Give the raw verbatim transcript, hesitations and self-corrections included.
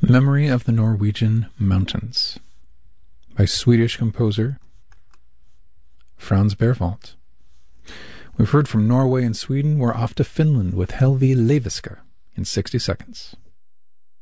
Memory of the Norwegian Mountains by Swedish composer Frans Berwald. We've heard from Norway and Sweden. We're off to Finland with Helvi Leiviska in sixty seconds.